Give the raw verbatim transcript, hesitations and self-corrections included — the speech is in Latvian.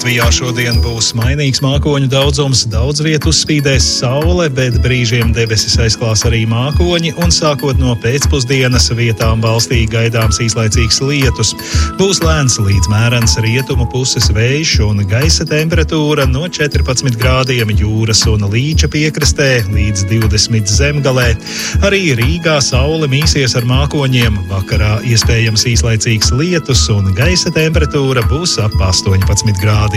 Latvijā šodien būs mainīgs mākoņu daudzums, daudz vietu uzspīdēs saule, bet brīžiem debesis aizklās arī mākoņi, un sākot no pēcpusdienas vietām valstī gaidāms īslaicīgs lietus. Būs lēns līdz mērens rietumu puses vējš un gaisa temperatūra no četrpadsmit grādiem jūras un Līča piekrastē līdz divdesmit zemgalē. Arī Rīgā saule mīsies ar mākoņiem, vakarā iespējams īslaicīgs lietus un gaisa temperatūra būs ap astoņpadsmit grādi.